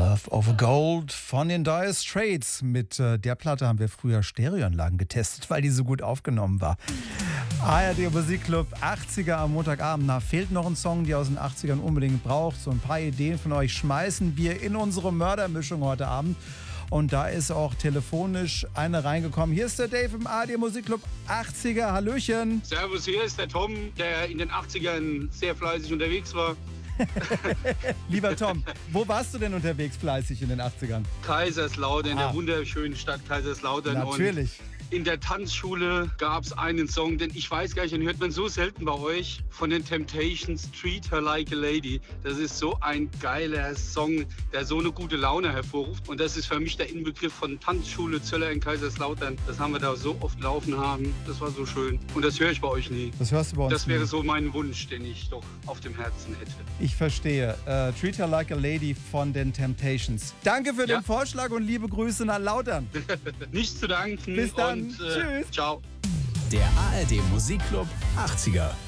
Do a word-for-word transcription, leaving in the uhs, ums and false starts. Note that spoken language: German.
Love of Gold von den Dire Straits. Mit äh, der Platte haben wir früher Stereoanlagen getestet, weil die so gut aufgenommen war. A R D Musikclub achtziger am Montagabend. Na, fehlt noch ein Song, die aus den achtzigern unbedingt braucht. So ein paar Ideen von euch schmeißen wir in unsere Mördermischung heute Abend. Und da ist auch telefonisch eine reingekommen. Hier ist der Dave im A R D Musikclub achtziger. Hallöchen. Servus, hier ist der Tom, der in den achtzigern sehr fleißig unterwegs war. Lieber Tom, wo warst du denn unterwegs fleißig in den achtzigern? Kaiserslautern, in Ah. der wunderschönen Stadt Kaiserslautern. Natürlich. Und in der Tanzschule gab es einen Song, den ich weiß gar nicht, den hört man so selten bei euch, von den Temptations, Treat Her Like a Lady. Das ist so ein geiler Song, der so eine gute Laune hervorruft. Und das ist für mich der Inbegriff von Tanzschule Zöller in Kaiserslautern. Das haben wir da so oft laufen haben. Das war so schön. Und das höre ich bei euch nie. Das hörst du bei uns Das wäre nie. so mein Wunsch, den ich doch auf dem Herzen hätte. Ich verstehe. Äh, Treat Her Like a Lady von den Temptations. Danke für Ja. den Vorschlag und liebe Grüße nach Lautern. Nichts zu danken. Bis dann. Und, äh, Tschüss. Ciao. Der A R D Musikclub achtziger.